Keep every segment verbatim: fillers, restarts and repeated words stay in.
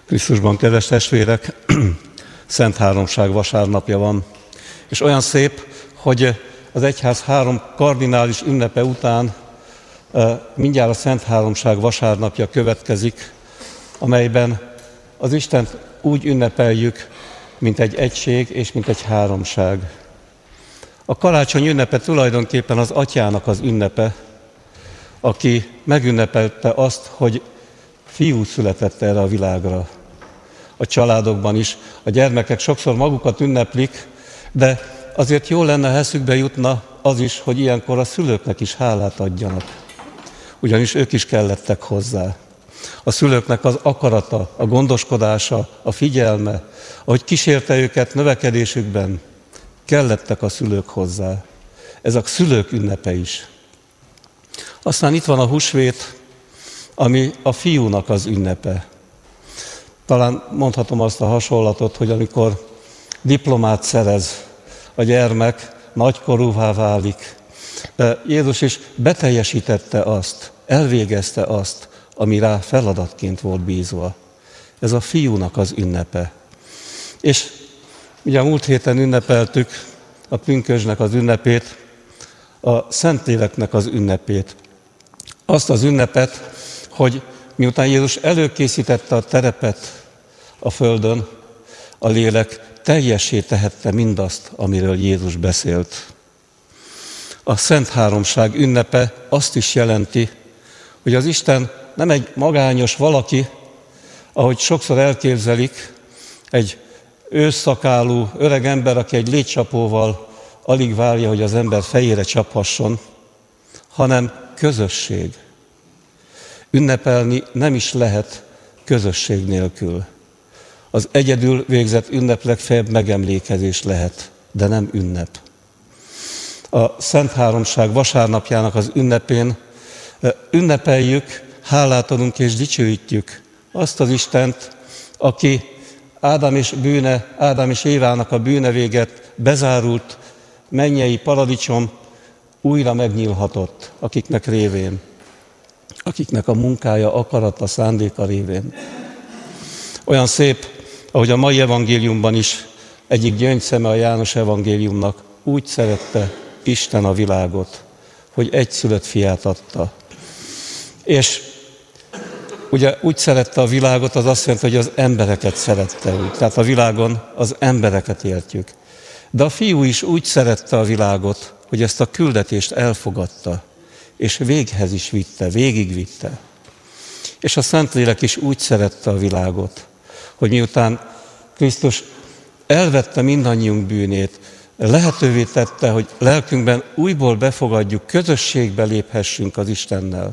Krisztusban, kedves testvérek, Szent Háromság vasárnapja van, és olyan szép, hogy az egyház három kardinális ünnepe után mindjárt a Szent Háromság vasárnapja következik, amelyben az Istent úgy ünnepeljük, mint egy egység és mint egy háromság. A karácsony ünnepe tulajdonképpen az Atyának az ünnepe, aki megünnepelte azt, hogy fiú született erre a világra. A családokban is a gyermekek sokszor magukat ünneplik, de azért jó lenne, ha eszükbe jutna az is, hogy ilyenkor a szülőknek is hálát adjanak. Ugyanis ők is kellettek hozzá. A szülőknek az akarata, a gondoskodása, a figyelme, ahogy kísérte őket növekedésükben, kellettek a szülők hozzá. Ez a szülők ünnepe is. Aztán itt van a húsvét, ami a fiúnak az ünnepe. Talán mondhatom azt a hasonlatot, hogy amikor diplomát szerez a gyermek, nagykorúvá válik, Jézus is beteljesítette azt, elvégezte azt, ami rá feladatként volt bízva. Ez a fiúnak az ünnepe. És ugye a múlt héten ünnepeltük a pünkösdnek az ünnepét, a Szentléleknek az ünnepét. Azt az ünnepet, hogy miután Jézus előkészítette a terepet a földön, a lélek teljessé tehette mindazt, amiről Jézus beszélt. A Szent Háromság ünnepe azt is jelenti, hogy az Isten nem egy magányos valaki, ahogy sokszor elképzelik, egy ősszakálú öreg ember, aki egy légycsapóval alig várja, hogy az ember fejére csaphasson, hanem közösség. Ünnepelni nem is lehet közösség nélkül. Az egyedül végzett ünnep legfeljebb megemlékezés lehet, de nem ünnep. A Szent Háromság vasárnapjának az ünnepén ünnepeljük, hálát adunk és dicsőítjük azt az Istent, aki Ádám és bűne, Ádám és Évának a bűne véget bezárult mennyei paradicsom újra megnyílhatott, akiknek révén, akiknek a munkája, akarata, szándéka révén. Olyan szép, ahogy a mai evangéliumban is egyik gyöngyszeme a János evangéliumnak, úgy szerette Isten a világot, hogy egyszülött fiát adta. És ugye úgy szerette a világot, az azt jelenti, hogy az embereket szerette úgy. Tehát a világon az embereket éltjük. De a fiú is úgy szerette a világot, hogy ezt a küldetést elfogadta, és véghez is vitte, végigvitte. És a Szentlélek is úgy szerette a világot, hogy miután Krisztus elvette mindannyiunk bűnét, lehetővé tette, hogy lelkünkben újból befogadjuk, közösségbe léphessünk az Istennel.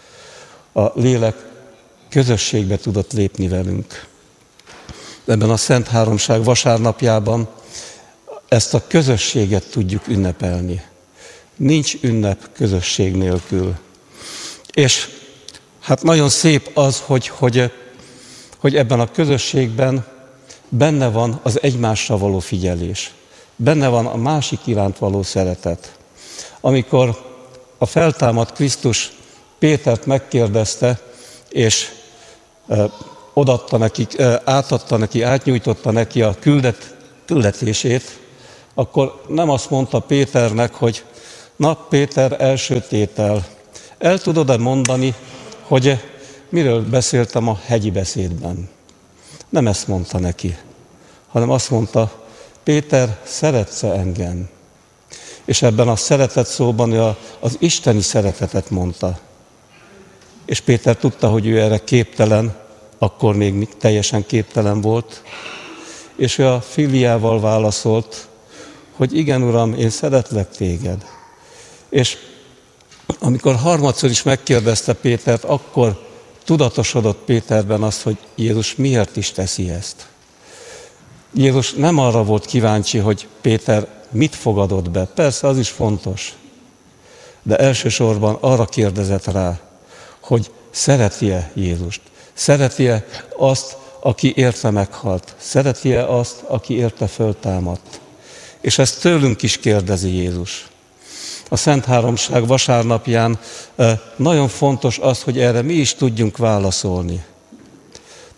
A lélek közösségbe tudott lépni velünk. Ebben a Szent Háromság vasárnapjában ezt a közösséget tudjuk ünnepelni. Nincs ünnep közösség nélkül. És hát nagyon szép az, hogy, hogy, hogy ebben a közösségben benne van az egymásra való figyelés. Benne van a másik iránt való szeretet. Amikor a feltámadt Krisztus Pétert megkérdezte, és e, odaadta neki, e, átadta neki, átnyújtotta neki a küldet, küldetését, akkor nem azt mondta Péternek, hogy na Péter, első tétel, el tudod-e mondani, hogy miről beszéltem a hegyi beszédben? Nem ezt mondta neki, hanem azt mondta, Péter, szeretsz-e engem? És ebben a szeretet szóban az isteni szeretetet mondta. És Péter tudta, hogy ő erre képtelen, akkor még teljesen képtelen volt, és ő a filiával válaszolt, hogy igen, Uram, én szeretlek téged. És amikor harmadszor is megkérdezte Pétert, akkor tudatosodott Péterben az, hogy Jézus miért is teszi ezt. Jézus nem arra volt kíváncsi, hogy Péter mit fogadott be. Persze, az is fontos. De elsősorban arra kérdezett rá, hogy szereti-e Jézust? Szereti-e azt, aki érte meghalt? Szereti-e azt, aki érte föltámadt? És ezt tőlünk is kérdezi Jézus. A Szent Háromság vasárnapján nagyon fontos az, hogy erre mi is tudjunk válaszolni.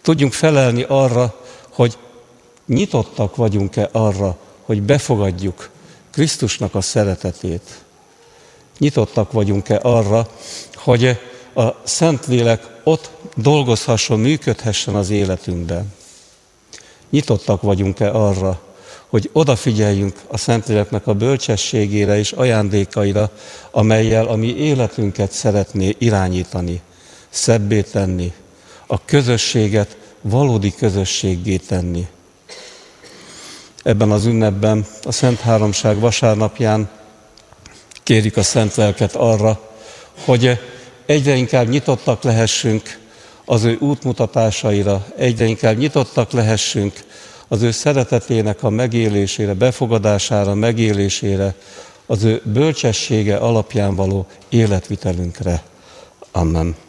tudjunk felelni arra, hogy nyitottak vagyunk-e arra, hogy befogadjuk Krisztusnak a szeretetét. Nyitottak vagyunk-e arra, hogy a Szentlélek ott dolgozhasson, működhessen az életünkben. Nyitottak vagyunk-e arra, hogy odafigyeljünk a Szentléleknek a bölcsességére és ajándékaira, amellyel a mi életünket szeretné irányítani, szebbé tenni, a közösséget valódi közösséggé tenni. Ebben az ünnepben, a Szent Háromság vasárnapján kérjük a Szent Lelket arra, hogy egyre inkább nyitottak lehessünk az ő útmutatásaira, egyre inkább nyitottak lehessünk az ő szeretetének a megélésére, befogadására, megélésére, az ő bölcsessége alapján való életvitelünkre. Amen.